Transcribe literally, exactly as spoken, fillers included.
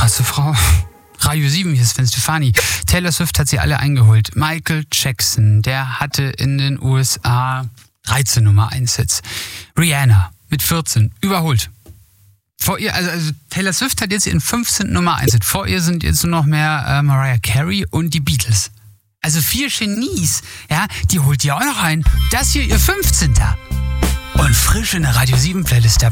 krasse Frau. Radio sieben, hier ist Sven Stefani. Taylor Swift hat sie alle eingeholt. Michael Jackson, der hatte in den U S A dreizehn Nummer eins Hits. Rihanna mit vierzehn, überholt. Vor ihr, also, also Taylor Swift hat jetzt ihren fünfzehnten Nummer eins Hit. Vor ihr sind jetzt nur noch mehr äh, Mariah Carey und die Beatles. Also vier Genies, ja, die holt ihr auch noch ein. Das hier ihr fünfzehnter Und frisch in der Radio sieben Playlist dabei.